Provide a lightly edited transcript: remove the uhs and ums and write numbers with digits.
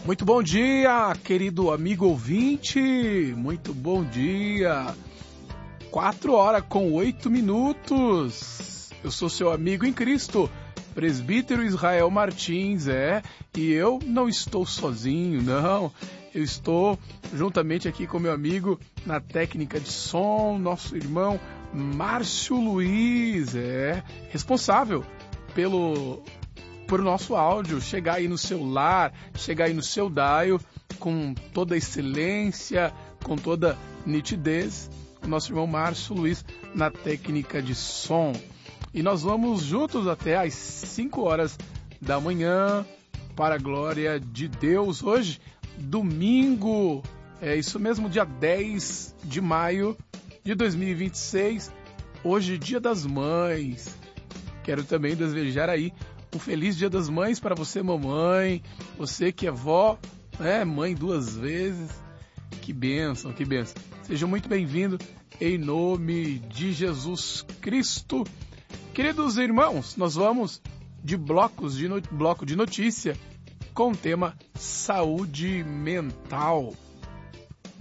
Muito bom dia, querido amigo ouvinte, muito bom dia. 4h08. Eu sou seu amigo em Cristo, presbítero Israel Martins, e eu não estou sozinho, não. Eu estou juntamente aqui com meu amigo na técnica de som, nosso irmão Márcio Luiz, responsável por nosso áudio chegar aí no seu lar, chegar aí no seu dial, com toda excelência, com toda nitidez, o nosso irmão Márcio Luiz na técnica de som. E nós vamos juntos até às 5h da manhã, para a glória de Deus. Hoje, domingo, isso mesmo, dia 10 de maio de 2026, hoje, Dia das Mães. Quero também desejar aí um feliz Dia das Mães para você, mamãe, você que é vó, mãe 2 vezes. Que bênção, que bênção. Seja muito bem-vindo em nome de Jesus Cristo. Queridos irmãos, nós vamos de bloco de notícia com o tema saúde mental.